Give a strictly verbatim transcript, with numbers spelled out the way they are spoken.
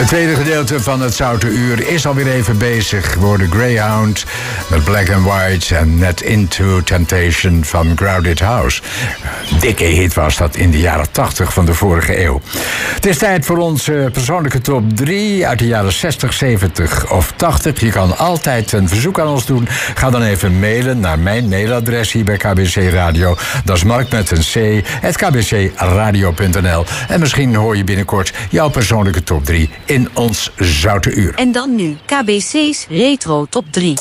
Het tweede gedeelte van het Zoute Uur is alweer even bezig. We hoorden Greyhound met Black and White en Net Into Temptation van Crowded House. Dikke hit was dat in de jaren tachtig van de vorige eeuw. Het is tijd voor onze persoonlijke top drie uit de jaren zestig, zeventig of tachtig. Je kan altijd een verzoek aan ons doen. Ga dan even mailen naar mijn mailadres hier bij K B C Radio. Dat is Mark met een C, at k b c radio punt n l. En misschien hoor je binnenkort jouw persoonlijke top drie in ons Zoute Uur. En dan nu K B C's Retro Top drie.